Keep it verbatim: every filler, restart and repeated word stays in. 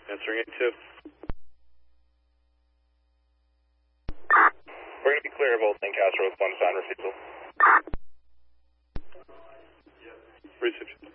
Answering eight two. We're going to be clear of Old Lancaster with one sign refusal. Research.